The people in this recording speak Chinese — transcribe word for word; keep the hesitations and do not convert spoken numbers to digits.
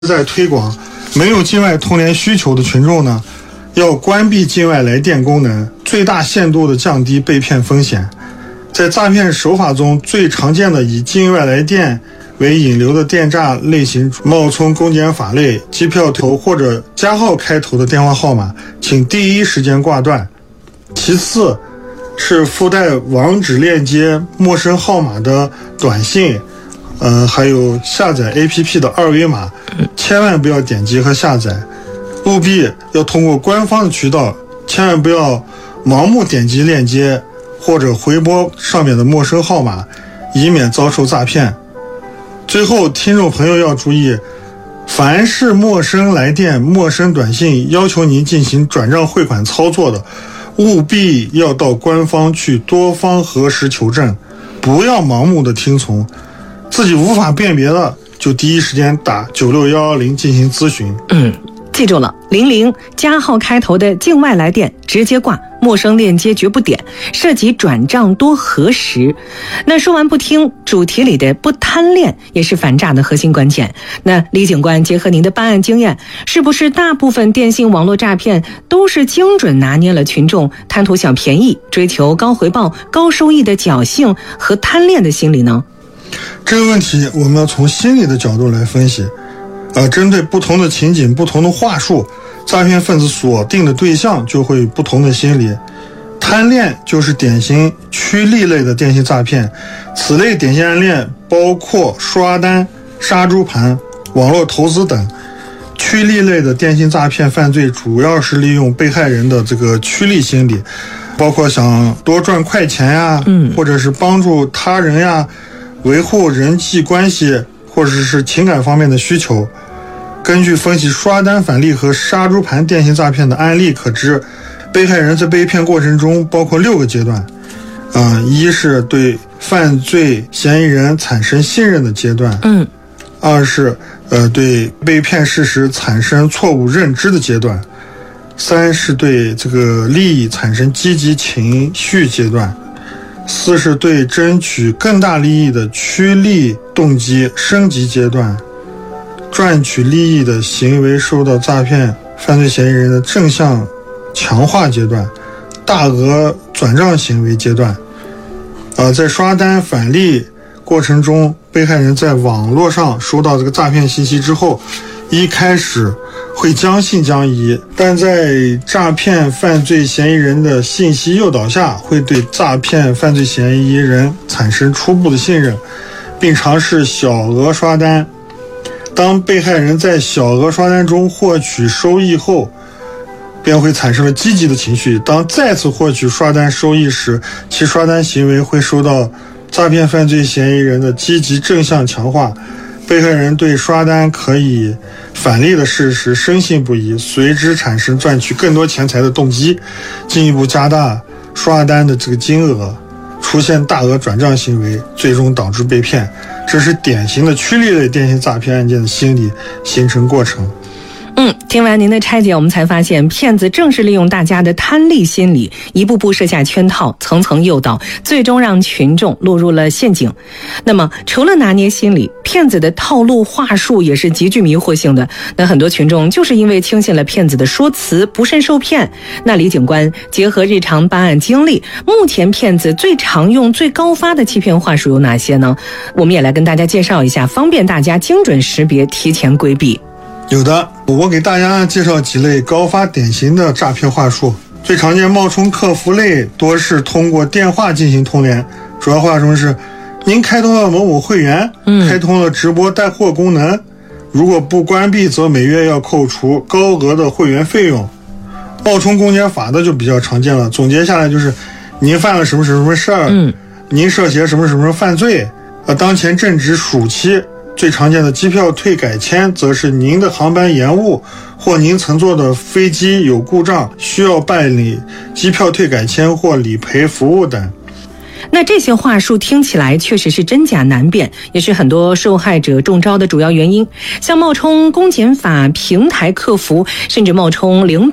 在推广没有境外通联需求的群众呢，要关闭境外来电功能，最大限度的降低被骗风险。在诈骗手法中最常见的以境外来电为引流的电诈类型，冒充公检法类、机票头或者加号开头的电话号码，请第一时间挂断。其次是附带网址链接、陌生号码的短信，呃，还有下载 A P P 的二维码，千万不要点击和下载，务必要通过官方的渠道，千万不要盲目点击链接或者回拨上面的陌生号码，以免遭受诈骗。最后，听众朋友要注意，凡是陌生来电、陌生短信要求您进行转账汇款操作的，务必要到官方去多方核实求证，不要盲目的听从，自己无法辨别的就第一时间打九六一一零进行咨询。 嗯，记住了，零零加号开头的境外来电直接挂，陌生链接绝不点，涉及转账多核实。那说完不听，主题里的不贪恋也是反诈的核心关键。那李警官结合您的办案经验，是不是大部分电信网络诈骗都是精准拿捏了群众贪图小便宜、追求高回报、高收益的侥幸和贪恋的心理呢？ 这个问题我们要从心理的角度来分析。呃，针对不同的情景、不同的话术，诈骗分子锁定的对象就会不同的心理。贪恋就是典型趋利类的电信诈骗，此类典型案例包括刷单、杀猪盘、网络投资等。趋利类的电信诈骗犯罪主要是利用被害人的这个趋利心理，包括想多赚快钱呀，嗯，或者是帮助他人呀，维护人际关系或者是情感方面的需求。根据分析刷单返利和杀猪盘电信诈骗的案例可知，被害人在被骗过程中包括六个阶段。呃，一是对犯罪嫌疑人产生信任的阶段，嗯，二是呃对被骗事实产生错误认知的阶段，三是对这个利益产生积极情绪阶段，四是对争取更大利益的趋利动机升级阶段，赚取利益的行为受到诈骗犯罪嫌疑人的正向强化阶段，大额转账行为阶段。呃，在刷单返利过程中，被害人在网络上收到这个诈骗信息之后，一开始会将信将疑，但在诈骗犯罪嫌疑人的信息诱导下，会对诈骗犯罪嫌疑人产生初步的信任，并尝试小额刷单。当被害人在小额刷单中获取收益后，便会产生了积极的情绪。当再次获取刷单收益时，其刷单行为会受到诈骗犯罪嫌疑人的积极正向强化，被害人对刷单可以返利的事实深信不疑，随之产生赚取更多钱财的动机，进一步加大刷单的这个金额，出现大额转账行为，最终导致被骗。这是典型的趋利类电信诈骗案件的心理形成过程。 嗯，听完您的拆解，我们才发现骗子正是利用大家的贪利心理，一步步设下圈套，层层诱导，最终让群众落入了陷阱。那么除了拿捏心理，骗子的套路话术也是极具迷惑性的。那很多群众就是因为轻信了骗子的说辞，不慎受骗。那李警官结合日常办案经历，目前骗子最常用、最高发的欺骗话术有哪些呢？我们也来跟大家介绍一下，方便大家精准识别，提前规避。 有的，我给大家介绍几类高发典型的诈骗话术。最常见冒充客服类，多是通过电话进行通联，主要话术是：您开通了某某会员，嗯，开通了直播带货功能，如果不关闭，则每月要扣除高额的会员费用。冒充公检法的就比较常见了，总结下来就是：您犯了什么什么事儿，嗯，您涉嫌什么什么犯罪，呃，当前正值暑期。最常见的机票退改签，则是您的航班延误，或您乘坐的飞机有故障，需要办理机票退改签或理赔服务等。 那这些话术听起来确实是真假难辨，也是很多受害者中招的主要原因。像冒充公检法平台客服，甚至冒充领